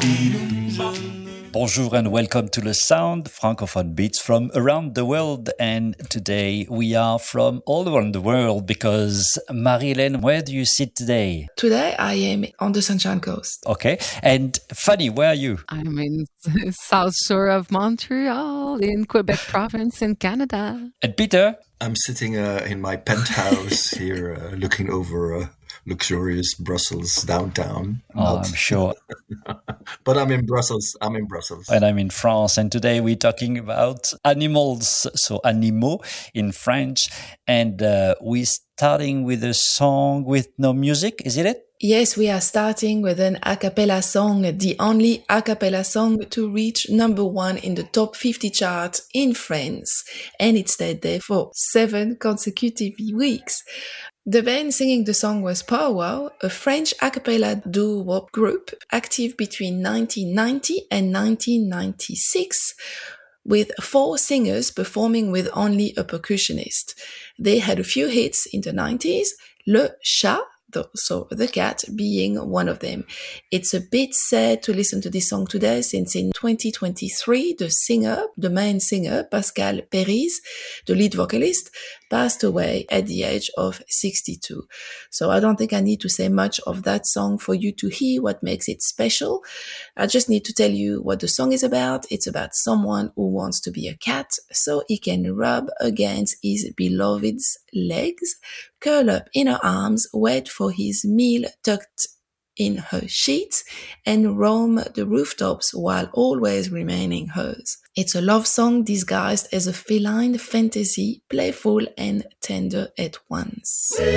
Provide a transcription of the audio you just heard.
Bonjour and welcome to The Sound, Francophone beats from around the world. And today we are from all around the world because, Marie-Hélène, where do you sit today? Today I am on the Sunshine Coast. Okay. And Fanny, where are you? I'm in south shore of Montreal in Quebec province in Canada. And Peter? I'm sitting in my penthouse here looking over luxurious Brussels downtown. Oh, I'm sure. But I'm in Brussels. And I'm in France. And today we're talking about animals, so animaux in French. And we're starting with a song with no music, is it? Yes, we are starting with an a cappella song, the only a cappella song to reach number 1 in the top 50 chart in France. And it stayed there for 7 consecutive weeks. The band singing the song was Powwow, a French a cappella doo-wop group active between 1990 and 1996, with 4 singers performing with only a percussionist. They had a few hits in the 90s, Le Chat, so the cat being one of them. It's a bit sad to listen to this song today since in 2023, the main singer, Pascal Péris, the lead vocalist, passed away at the age of 62. So I don't think I need to say much of that song for you to hear what makes it special. I just need to tell you what the song is about. It's about someone who wants to be a cat so he can rub against his beloved's legs, curl up in her arms, wait for his meal tucked in her sheets, and roam the rooftops while always remaining hers. It's a love song disguised as a feline fantasy, playful and tender at once.